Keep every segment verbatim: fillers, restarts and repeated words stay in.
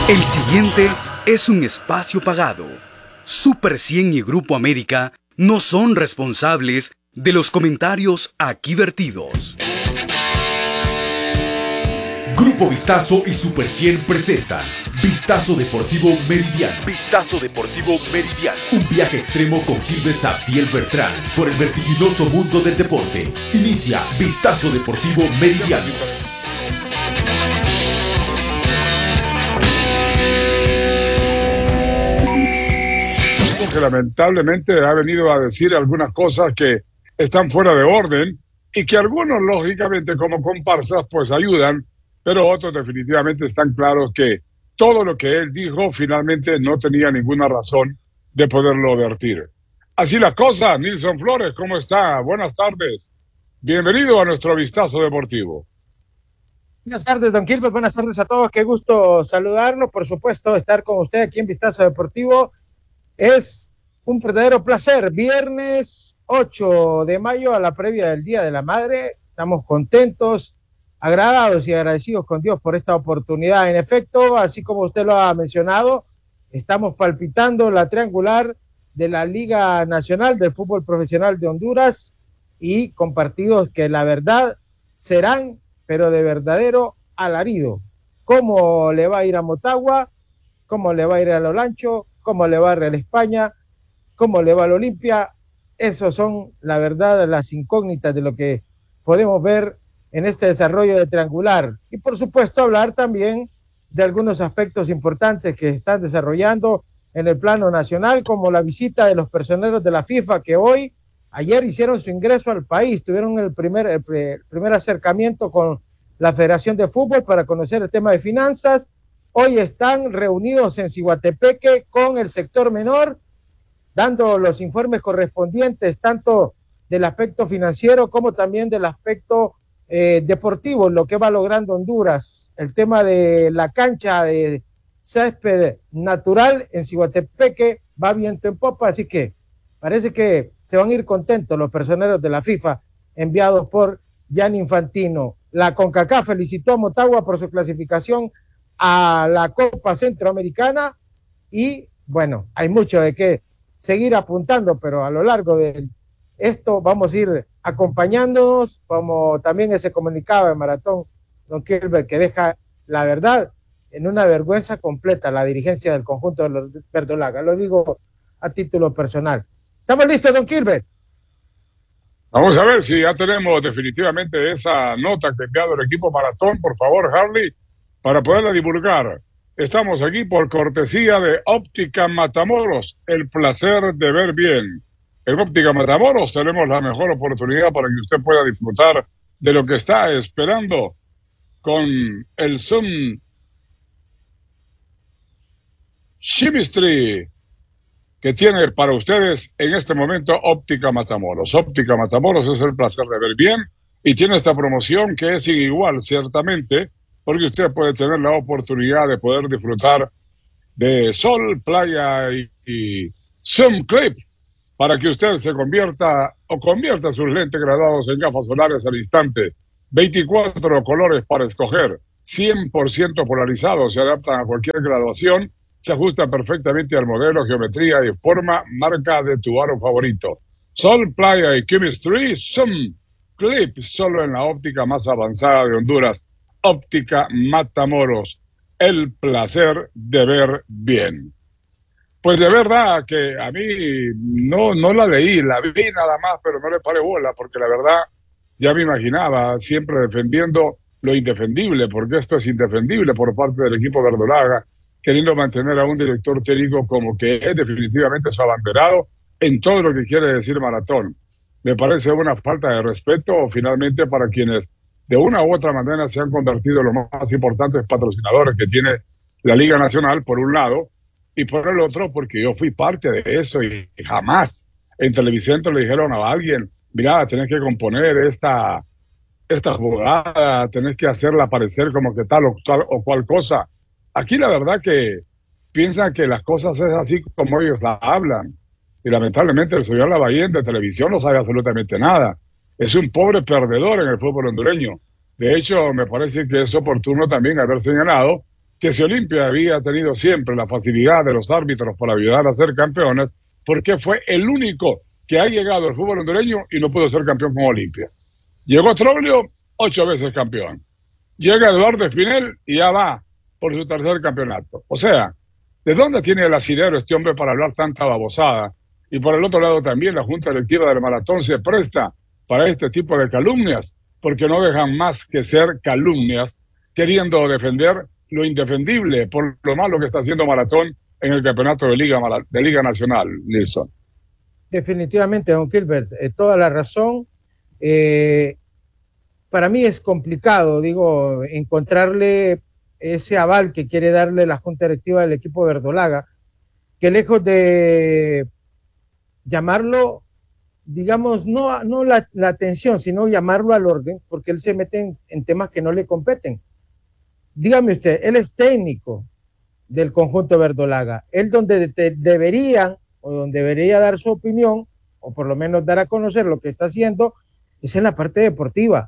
El siguiente es un espacio pagado. Super cien y Grupo América no son responsables de los comentarios aquí vertidos. Grupo Vistazo y Super cien presentan Vistazo Deportivo Meridiano. Vistazo Deportivo Meridiano. Un viaje extremo con Gilbert Abdiel Bertrán por el vertiginoso mundo del deporte. Inicia Vistazo Deportivo Meridiano. Que lamentablemente ha venido a decir algunas cosas que están fuera de orden y que algunos lógicamente como comparsas pues ayudan, pero otros definitivamente están claros que todo lo que él dijo finalmente no tenía ninguna razón de poderlo vertir. Así las cosas. Nilson Flores, ¿cómo está? Buenas tardes. Bienvenido a nuestro Vistazo Deportivo. Buenas tardes, don Gilbert. Buenas tardes a todos. Qué gusto saludarlo. Por supuesto, estar con usted aquí en Vistazo Deportivo. Es un verdadero placer. Viernes ocho de mayo, a la previa del Día de la Madre. Estamos contentos, agradados y agradecidos con Dios por esta oportunidad. En efecto, así como usted lo ha mencionado, estamos palpitando la triangular de la Liga Nacional del Fútbol Profesional de Honduras y con partidos que la verdad serán, pero de verdadero alarido. ¿Cómo le va a ir a Motagua? ¿Cómo le va a ir a Lolancho? ¿Cómo le va a Real España? ¿Cómo le va al Olimpia? Esos son, la verdad, las incógnitas de lo que podemos ver en este desarrollo de triangular. Y, por supuesto, hablar también de algunos aspectos importantes que están desarrollando en el plano nacional, como la visita de los personeros de la FIFA, que hoy, ayer hicieron su ingreso al país, tuvieron el primer, el, el primer acercamiento con la Federación de Fútbol para conocer el tema de finanzas. Hoy están reunidos en Ciguatepeque con el sector menor, dando los informes correspondientes tanto del aspecto financiero como también del aspecto eh, deportivo, lo que va logrando Honduras. El tema de la cancha de césped natural en Ciguatepeque va viento en popa, así que parece que se van a ir contentos los personeros de la FIFA enviados por Gianni Infantino. La CONCACAF felicitó a Motagua por su clasificación a la Copa Centroamericana y bueno, hay mucho de qué seguir apuntando, pero a lo largo de esto vamos a ir acompañándonos, como también ese comunicado de Maratón, don Gilbert, que deja la verdad en una vergüenza completa la dirigencia del conjunto de los verdolagas, lo digo a título personal. ¿Estamos listos, don Gilbert? Vamos a ver si ya tenemos definitivamente esa nota que ha enviado el equipo Maratón. Por favor, Harley, para poderla divulgar. Estamos aquí por cortesía de Óptica Matamoros, el placer de ver bien. En Óptica Matamoros tenemos la mejor oportunidad para que usted pueda disfrutar de lo que está esperando con el Zoom Chemistry que tiene para ustedes en este momento Óptica Matamoros. Óptica Matamoros es el placer de ver bien y tiene esta promoción que es sin igual, ciertamente, porque usted puede tener la oportunidad de poder disfrutar de sol, playa y, y Zoom Clip para que usted se convierta o convierta sus lentes graduados en gafas solares al instante. veinticuatro colores para escoger, cien por ciento polarizados, se adaptan a cualquier graduación, se ajustan perfectamente al modelo, geometría y forma, marca de tu aro favorito. Sol, playa y chemistry, Zoom Clip, solo en la óptica más avanzada de Honduras. Óptica Matamoros, el placer de ver bien. Pues de verdad que a mí no, no la leí, la vi nada más, pero no le paré bola, porque la verdad ya me imaginaba, siempre defendiendo lo indefendible, porque esto es indefendible por parte del equipo verdolaga, queriendo mantener a un director técnico como que es definitivamente su abanderado en todo lo que quiere decir Maratón. Me parece una falta de respeto finalmente para quienes de una u otra manera se han convertido en los más importantes patrocinadores que tiene la Liga Nacional, por un lado, y por el otro, porque yo fui parte de eso y jamás en Televicentro le dijeron a alguien, mira, tenés que componer esta, esta jugada, tenés que hacerla parecer como que tal o, tal o cual cosa. Aquí la verdad que piensan que las cosas es así como ellos la hablan. Y lamentablemente el señor Lavallén de televisión no sabe absolutamente nada. Es un pobre perdedor en el fútbol hondureño. De hecho, me parece que es oportuno también haber señalado que si Olimpia había tenido siempre la facilidad de los árbitros para ayudar a ser campeones, porque fue el único que ha llegado al fútbol hondureño y no pudo ser campeón con Olimpia. Llegó Troglio, ocho veces campeón. Llega Eduardo Espinel y ya va por su tercer campeonato. O sea, ¿de dónde tiene el asidero este hombre para hablar tanta babosada? Y por el otro lado también la Junta Directiva del Maratón se presta para este tipo de calumnias, porque no dejan más que ser calumnias, queriendo defender lo indefendible por lo malo que está haciendo Maratón en el campeonato de Liga, de Liga Nacional, Nilson. Definitivamente, don Gilbert, eh, toda la razón. Eh, para mí es complicado, digo, encontrarle ese aval que quiere darle la Junta Directiva del equipo verdolaga, que lejos de llamarlo, digamos, no, no la, la atención, sino llamarlo al orden, porque él se mete en, en temas que no le competen. Dígame usted, él es técnico del conjunto verdolaga, él donde de, deberían, o donde debería dar su opinión, o por lo menos dar a conocer lo que está haciendo, es en la parte deportiva,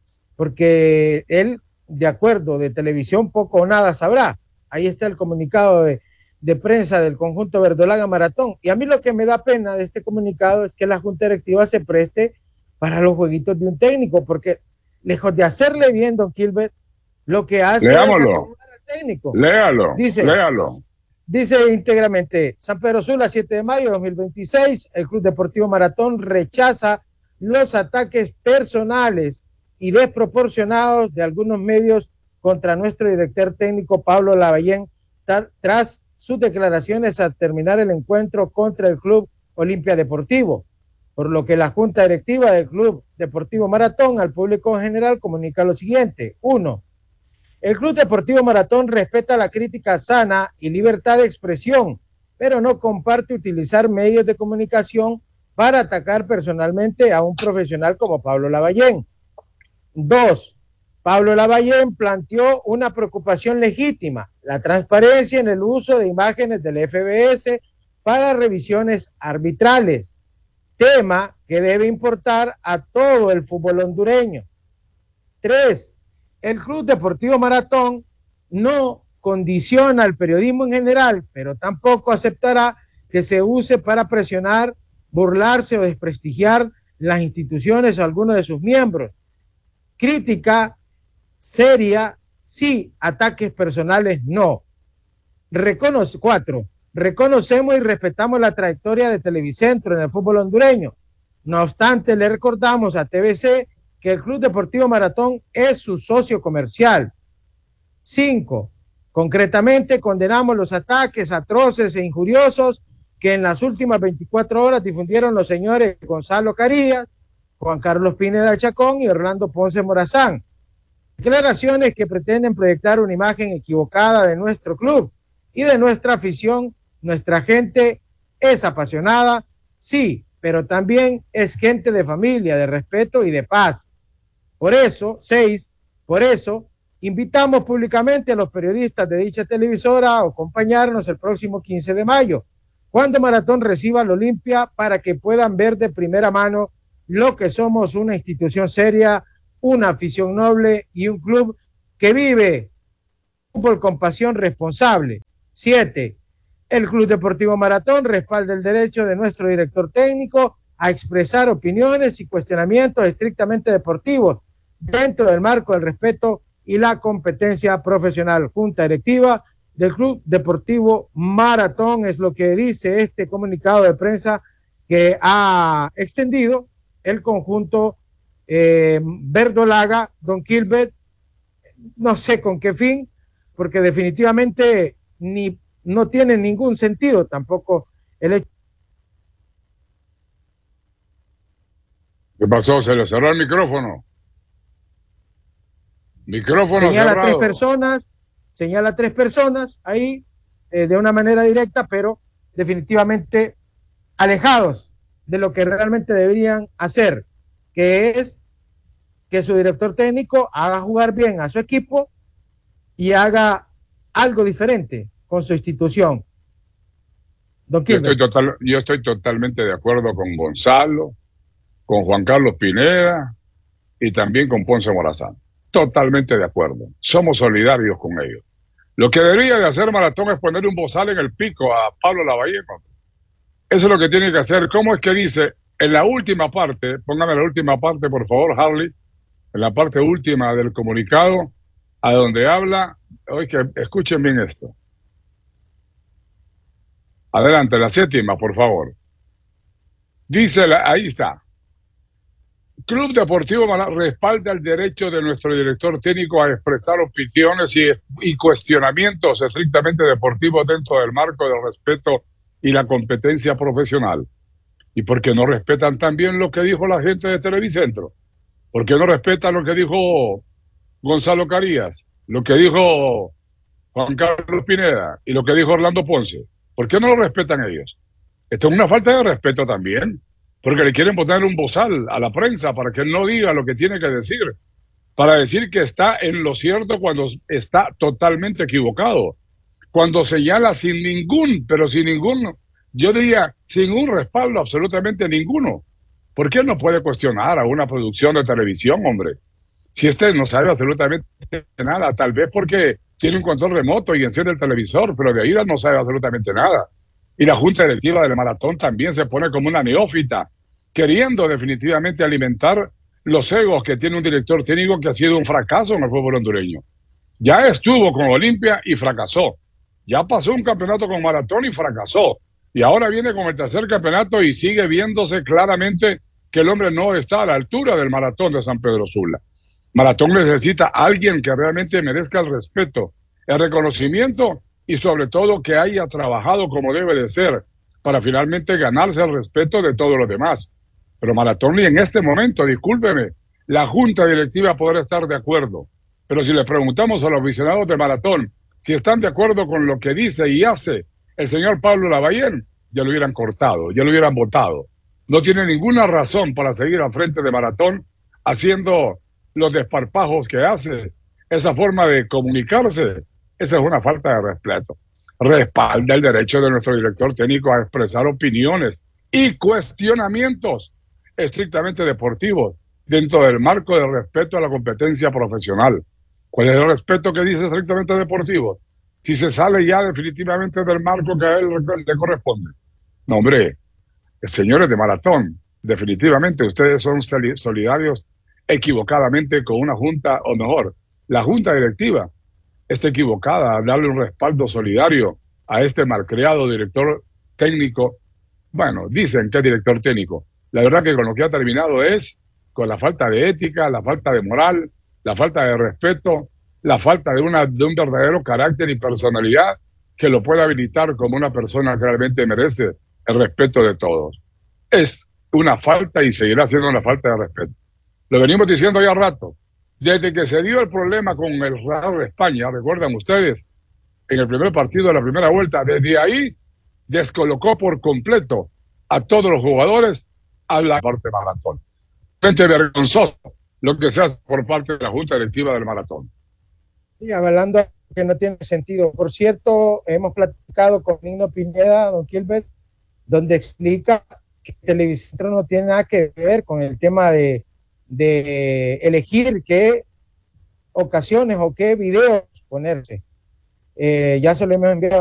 porque él, de acuerdo, de televisión poco o nada sabrá. Ahí está el comunicado de, de prensa del conjunto verdolaga Maratón, y a mí lo que me da pena de este comunicado es que la Junta Directiva se preste para los jueguitos de un técnico, porque lejos de hacerle bien, don Gilbert, lo que hace Leámoslo. es acomodar al técnico. Léalo, dice, léalo. Dice íntegramente: San Pedro Sula, siete de mayo de dos mil veintiséis, el Club Deportivo Maratón rechaza los ataques personales y desproporcionados de algunos medios contra nuestro director técnico Pablo Lavallén tras sus declaraciones al terminar el encuentro contra el Club Olimpia Deportivo, por lo que la Junta Directiva del Club Deportivo Maratón al público en general comunica lo siguiente. Uno, el Club Deportivo Maratón respeta la crítica sana y libertad de expresión, pero no comparte utilizar medios de comunicación para atacar personalmente a un profesional como Pablo Lavallén. Dos, Pablo Lavallén planteó una preocupación legítima, la transparencia en el uso de imágenes del F B S para revisiones arbitrales, tema que debe importar a todo el fútbol hondureño. Tres, el Club Deportivo Maratón no condiciona al periodismo en general, pero tampoco aceptará que se use para presionar, burlarse o desprestigiar las instituciones o algunos de sus miembros. Crítica seria, sí; ataques personales, no. Reconoce, cuatro, reconocemos y respetamos la trayectoria de Televicentro en el fútbol hondureño. No obstante, le recordamos a T V C que el Club Deportivo Maratón es su socio comercial. Cinco, concretamente condenamos los ataques atroces e injuriosos que en las últimas veinticuatro horas difundieron los señores Gonzalo Carías, Juan Carlos Pineda Chacón y Orlando Ponce Morazán. Declaraciones que pretenden proyectar una imagen equivocada de nuestro club y de nuestra afición. Nuestra gente es apasionada, sí, pero también es gente de familia, de respeto y de paz. Por eso, seis, por eso, invitamos públicamente a los periodistas de dicha televisora a acompañarnos el próximo quince de mayo, cuando Maratón reciba al Olimpia, para que puedan ver de primera mano lo que somos: una institución seria, una afición noble y un club que vive fútbol con pasión responsable. Siete, el Club Deportivo Maratón respalda el derecho de nuestro director técnico a expresar opiniones y cuestionamientos estrictamente deportivos dentro del marco del respeto y la competencia profesional. Junta Directiva del Club Deportivo Maratón, es lo que dice este comunicado de prensa que ha extendido el conjunto eh, verdolaga, don Gilbert. No sé con qué fin, porque definitivamente ni, no tiene ningún sentido tampoco el hecho. ¿Qué pasó? ¿Se le cerró el micrófono? Micrófono Señala cerrado. tres personas, señala tres personas ahí eh, de una manera directa, pero definitivamente alejados de lo que realmente deberían hacer, que es que su director técnico haga jugar bien a su equipo y haga algo diferente con su institución. Don yo, estoy total, yo estoy totalmente de acuerdo con Gonzalo, con Juan Carlos Pineda y también con Ponce Morazán. Totalmente de acuerdo. Somos solidarios con ellos. Lo que debería de hacer Maratón es ponerle un bozal en el pico a Pablo Lavallén. Eso es lo que tiene que hacer. ¿Cómo es que dice en la última parte? Póngame la última parte, por favor, Harley. En la parte última del comunicado, a donde habla. Oye, que escuchen bien esto. Adelante, la séptima, por favor. Dice, la, ahí está. Club Deportivo Maratón respalda el derecho de nuestro director técnico a expresar opiniones y, y cuestionamientos estrictamente deportivos dentro del marco del respeto y la competencia profesional. ¿Y por qué no respetan también lo que dijo la gente de Televicentro? ¿Por qué no respetan lo que dijo Gonzalo Carías, lo que dijo Juan Carlos Pineda y lo que dijo Orlando Ponce? ¿Por qué no lo respetan ellos? Esto es una falta de respeto también, porque le quieren poner un bozal a la prensa para que él no diga lo que tiene que decir, para decir que está en lo cierto cuando está totalmente equivocado, cuando señala sin ningún, pero sin ningún, yo diría, sin un respaldo absolutamente ninguno. ¿Por qué no puede cuestionar a una producción de televisión, hombre? Si este no sabe absolutamente nada, tal vez porque tiene un control remoto y enciende el televisor, pero de ahí no sabe absolutamente nada. Y la junta directiva del Maratón también se pone como una neófita, queriendo definitivamente alimentar los egos que tiene un director técnico que ha sido un fracaso en el fútbol hondureño. Ya estuvo con Olimpia y fracasó. Ya pasó un campeonato con Maratón y fracasó. Y ahora viene con el tercer campeonato y sigue viéndose claramente que el hombre no está a la altura del Maratón de San Pedro Sula. Maratón necesita a alguien que realmente merezca el respeto, el reconocimiento y sobre todo que haya trabajado como debe de ser para finalmente ganarse el respeto de todos los demás. Pero Maratón, y en este momento, discúlpeme, la junta directiva podrá estar de acuerdo, pero si le preguntamos a los aficionados de Maratón si están de acuerdo con lo que dice y hace el señor Pablo Lavallén, ya lo hubieran cortado, ya lo hubieran votado. No tiene ninguna razón para seguir al frente de Maratón haciendo los desparpajos que hace, esa forma de comunicarse. Esa es una falta de respeto. Respalda el derecho de nuestro director técnico a expresar opiniones y cuestionamientos estrictamente deportivos dentro del marco del respeto a la competencia profesional. ¿Cuál es el respeto que dice estrictamente deportivo? Si se sale ya definitivamente del marco que a él le corresponde. No, hombre, señores de Maratón, definitivamente ustedes son solidarios equivocadamente con una junta, o mejor, la junta directiva está equivocada a darle un respaldo solidario a este malcriado director técnico. Bueno, dicen que es director técnico. La verdad que con lo que ha terminado es con la falta de ética, la falta de moral, la falta de respeto, la falta de, una, de un verdadero carácter y personalidad que lo pueda habilitar como una persona que realmente merece el respeto de todos. Es una falta y seguirá siendo una falta de respeto. Lo venimos diciendo ya rato. Desde que se dio el problema con el Real de España, recuerdan ustedes, en el primer partido de la primera vuelta, desde ahí descolocó por completo a todos los jugadores a la parte de Maratón. Realmente vergonzoso lo que se hace por parte de la Junta Directiva del Maratón. Y avalando que no tiene sentido. Por cierto, hemos platicado con Nino Pineda, don Gilbert, donde explica que Televicentro no tiene nada que ver con el tema de de elegir qué ocasiones o qué videos ponerse. Eh, ya se lo hemos enviado